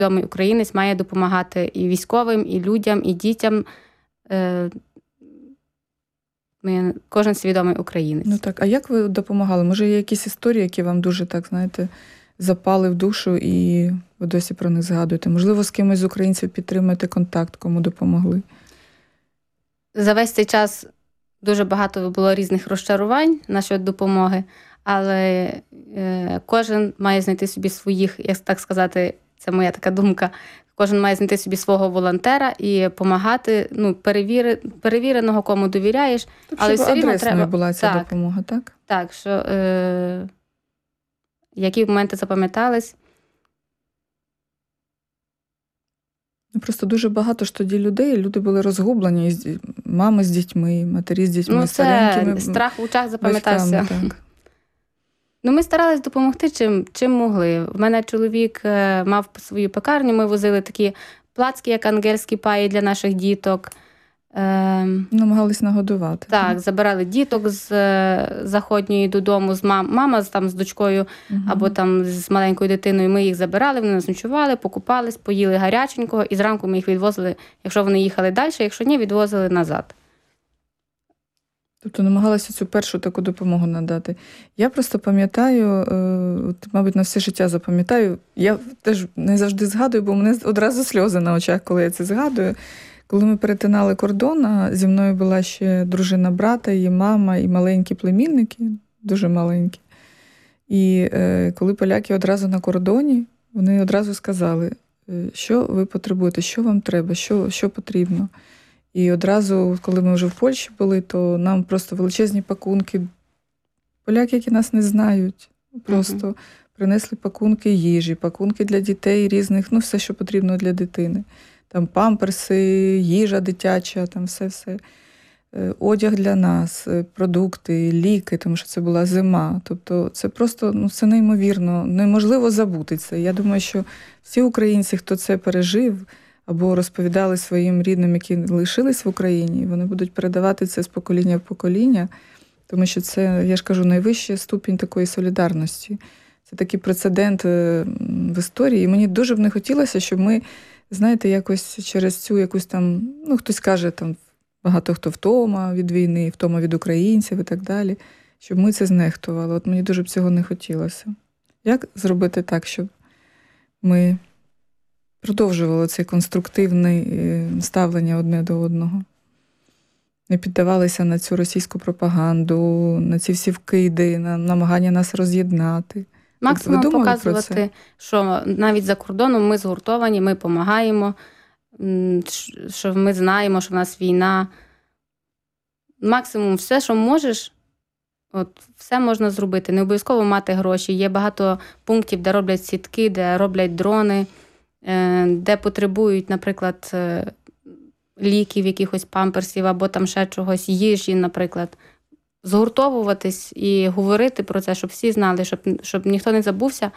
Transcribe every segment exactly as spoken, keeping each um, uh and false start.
свідомий українець має допомагати і військовим, і людям, і дітям. Ми, кожен свідомий українець. Ну так, а як ви допомагали? Може, є якісь історії, які вам дуже, так, знаєте, запали в душу і ви досі про них згадуєте? Можливо, з кимось з українців підтримуєте контакт, кому допомогли? За весь цей час дуже багато було різних розчарувань насчет допомоги, але е, кожен має знайти собі своїх, як так сказати, це моя така думка, кожен має знайти собі свого волонтера і допомагати, ну, перевіри, перевіреного, кому довіряєш. Тобто, але все рівно треба була ця так, допомога, так? Так, що е, які моменти запам'ятались? Просто дуже багато ж тоді людей, люди були розгублені, мами з дітьми, матері з дітьми, ну, старенькими. Страх в очах запам'ятався. Батьками, так. Ну, ми старались допомогти, чим, чим могли. В мене чоловік мав свою пекарню, ми возили такі плацки, як ангельські паї для наших діток. Намагались нагодувати. Так, так, забирали діток з заходньої додому, з мам, мама там з дочкою угу. або там з маленькою дитиною. Ми їх забирали, вони нас ночували, покупались, поїли гаряченького і зранку ми їх відвозили, якщо вони їхали далі, якщо ні, відвозили назад. Тобто намагалася цю першу таку допомогу надати. Я просто пам'ятаю, от, мабуть, на все життя запам'ятаю, я теж не завжди згадую, бо в мене одразу сльози на очах, коли я це згадую. Коли ми перетинали кордон, зі мною була ще дружина брата, її мама і маленькі племінники, дуже маленькі. І е, коли поляки одразу на кордоні, вони одразу сказали, що ви потребуєте, що вам треба, що, що потрібно. І одразу, коли ми вже в Польщі були, то нам просто величезні пакунки, поляки, які нас не знають, просто uh-huh. принесли пакунки їжі, пакунки для дітей різних, ну все, що потрібно для дитини. Там памперси, їжа дитяча, там все-все. Одяг для нас, продукти, ліки, тому що це була зима. Тобто це просто, ну, це неймовірно, неможливо забути це. Я думаю, що всі українці, хто це пережив, або розповідали своїм рідним, які лишились в Україні, вони будуть передавати це з покоління в покоління, тому що це, я ж кажу, найвищий ступінь такої солідарності. Це такий прецедент в історії. І мені дуже б не хотілося, щоб ми, знаєте, якось через цю якусь там, ну, хтось каже, там, багато хто втома від війни, втома від українців і так далі, щоб ми це знехтували. От мені дуже б цього не хотілося. Як зробити так, щоб ми продовжували це конструктивне ставлення одне до одного? Не піддавалися на цю російську пропаганду, на ці всі вкиди, на намагання нас роз'єднати. Максимум показувати, що навіть за кордоном ми згуртовані, ми допомагаємо, що ми знаємо, що в нас війна. Максимум все, що можеш, от, все можна зробити. Не обов'язково мати гроші. Є багато пунктів, де роблять сітки, де роблять дрони, де потребують, наприклад, ліків, якихось памперсів або там ще чогось, їжі, наприклад. Згуртовуватись і говорити про це, щоб всі знали, щоб, щоб ніхто не забувся,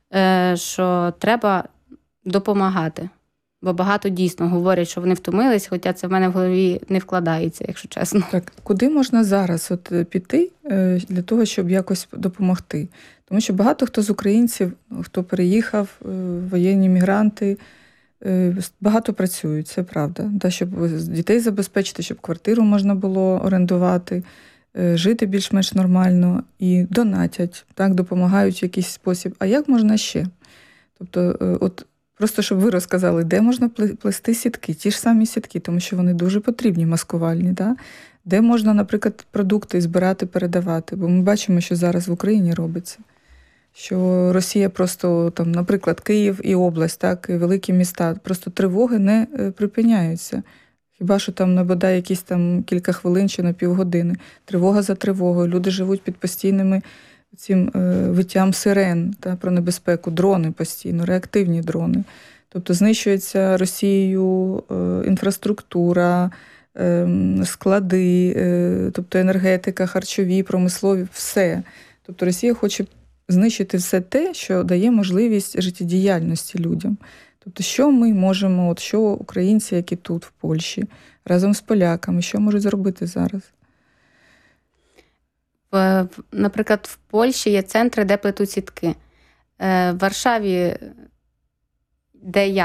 що треба допомагати. Бо багато дійсно говорять, що вони втомились, хоча це в мене в голові не вкладається, якщо чесно. Так, куди можна зараз от піти для того, щоб якось допомогти? Тому що багато хто з українців, хто переїхав, воєнні мігранти, багато працюють, це правда. Та, щоб дітей забезпечити, щоб квартиру можна було орендувати, жити більш-менш нормально і донатять, так, допомагають в якийсь спосіб. А як можна ще? Тобто, от просто щоб ви розказали, де можна плести сітки, ті ж самі сітки, тому що вони дуже потрібні, маскувальні, да? Де можна, наприклад, продукти збирати, передавати, бо ми бачимо, що зараз в Україні робиться. Що Росія просто, там, наприклад, Київ і область, так, і великі міста, просто тривоги не припиняються. Хіба що там, набодай, якісь там кілька хвилин чи на півгодини. Тривога за тривогою. Люди живуть під постійними цим е, виттям сирен, та, про небезпеку. Дрони постійно, реактивні дрони. Тобто знищується Росією е, інфраструктура, е, склади, е, тобто енергетика, харчові, промислові, все. Тобто Росія хоче знищити все те, що дає можливість життєдіяльності людям. Тобто, що ми можемо, от що українці, які тут, в Польщі, разом з поляками, що можуть зробити зараз? В, наприклад, в Польщі є центри, де плетуть сітки. В Варшаві де я